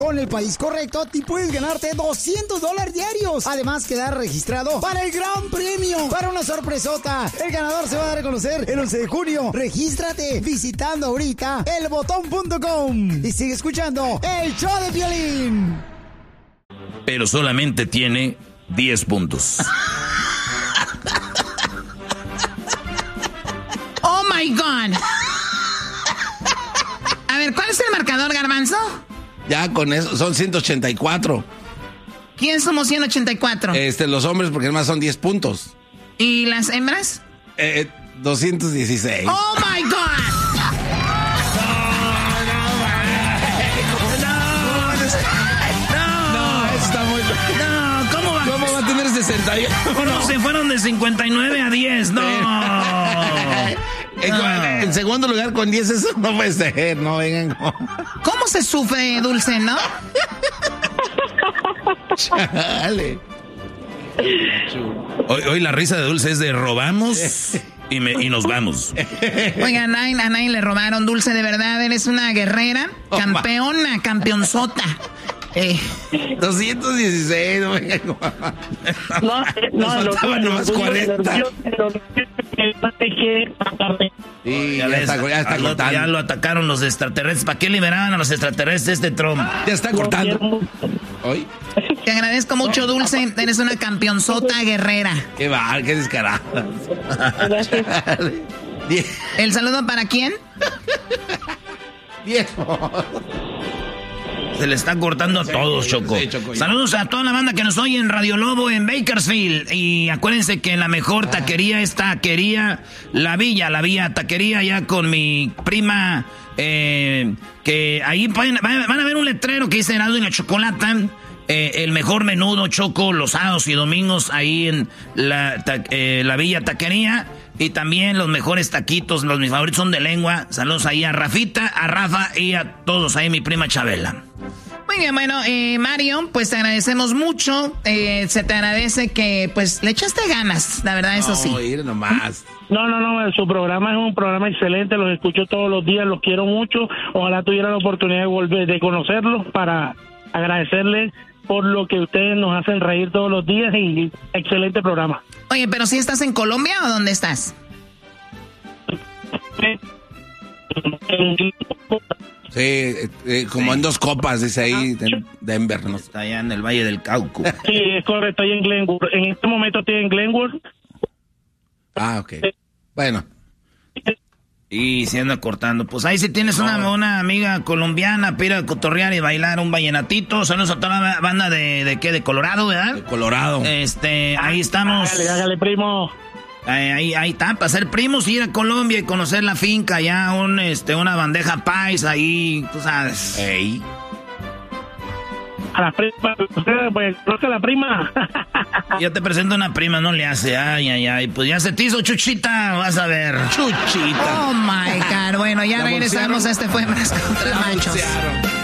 Con el país correcto, te puedes ganarte $200 diarios. Además, quedar registrado para el gran premio, para una sorpresota. El ganador se va a dar a conocer el 11 de junio. Regístrate visitando ahorita elbotón.com. Y sigue escuchando el show de Piolín. Pero solamente tiene 10 puntos. Oh my God. A ver, ¿cuál es el marcador, Garbanzo? Ya con eso, son 184. ¿Quién somos 184? Los hombres, porque además son 10 puntos. ¿Y las hembras? 216. ¡Oh, my God! ¿Cómo va a tener 61? No, se fueron de 59 a 10, no. En segundo lugar con 10, eso no puede ser, no vengan. ¿Cómo se sufre, Dulce, no? Chale. Hoy la risa de Dulce es de robamos y nos vamos. Oigan, a Nay le robaron, Dulce, de verdad, eres una guerrera, campeona, campeonzota. 216, no vengan. No, faltaban nomás 40. Sí, ya está cortando. Ya lo atacaron los extraterrestres. ¿Para qué liberaban a los extraterrestres de Trump? Ya está cortando. ¿Hoy? Te agradezco mucho, Dulce. Eres una campeonzota guerrera. Qué va, qué descarada. ¿El saludo para quién? Viejo. Se le está cortando a todos, Choco. Sí, Choco. Saludos a toda la banda que nos oye en Radio Lobo en Bakersfield. Y acuérdense que la mejor taquería es Taquería La Villa Taquería, ya con mi prima. Que ahí van a ver un letrero que dice Erasmo y la Chocolata. El mejor menudo, Choco, los sábados y domingos ahí en la Villa Taquería. Y también los mejores taquitos, mis favoritos son de lengua. Saludos ahí a Rafita, a Rafa y a todos ahí, mi prima Chabela. Muy bien, bueno, Mario, pues te agradecemos mucho. Se te agradece que, pues, le echaste ganas, la verdad, eso sí. Ir nomás. No, su programa es un programa excelente, los escucho todos los días, los quiero mucho. Ojalá tuviera la oportunidad de conocerlos para agradecerles por lo que ustedes nos hacen reír todos los días y excelente programa. Oye, pero ¿sí estás en Colombia o dónde estás? Sí, como en 2 copas, dice ahí, Denver, ¿no? Está allá en el Valle del Cauca. Sí, es correcto, estoy en Glenwood. En este momento estoy en Glenwood. Ah, ok. Bueno. Y se anda cortando. Pues ahí si tienes una amiga colombiana para ir a cotorrear y bailar un vallenatito. Saludos a toda la banda de ¿qué? De Colorado, ¿verdad? De Colorado. Ahí estamos. Hágale, primo. Ahí está, para ser primos, ir a Colombia y conocer la finca, ya una bandeja paisa ahí, tú sabes. Ey. A la prima, pues, creo la prima. Yo te presento una prima, no le hace, ay, pues ya se te hizo Chuchita, vas a ver. Chuchita. Oh my God, bueno, ya regresamos, este fue Más contra Machos.